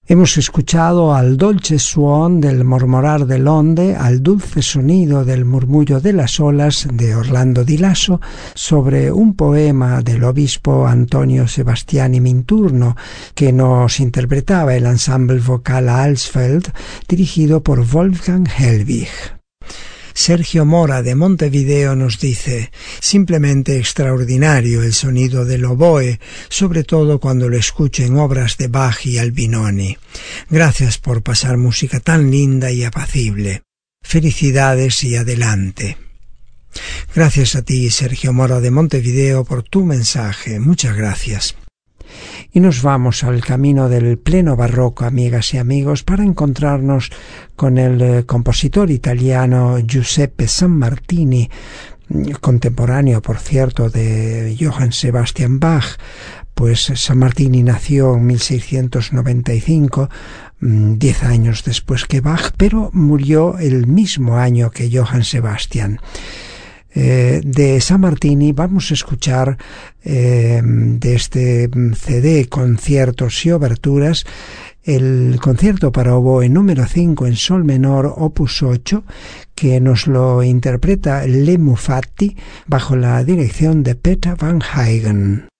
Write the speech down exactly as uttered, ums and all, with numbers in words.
Hemos escuchado al dolce suon del mormorar del onde, al dulce sonido del murmullo de las olas de Orlando Di Lasso, sobre un poema del obispo Antonio Sebastiani Minturno que nos interpretaba el ensemble vocal Alsfeld, dirigido por Wolfgang Helbig. Sergio Mora de Montevideo nos dice: simplemente extraordinario el sonido del oboe, sobre todo cuando lo escucho en obras de Bach y Albinoni. Gracias por pasar música tan linda y apacible. Felicidades y adelante. Gracias a ti, Sergio Mora de Montevideo, por tu mensaje. Muchas gracias. Y nos vamos al camino del pleno barroco, amigas y amigos, para encontrarnos con el eh, compositor italiano Giuseppe Sammartini, contemporáneo, por cierto, de Johann Sebastian Bach. Pues Sammartini nació en mil seiscientos noventa y cinco, diez años después que Bach, pero murió el mismo año que Johann Sebastian. Eh, de Sammartini vamos a escuchar eh, de este C D Conciertos y Oberturas el concierto para oboe número cinco en sol menor opus ocho, que nos lo interpreta Le Mufatti bajo la dirección de Peter Van Huygen.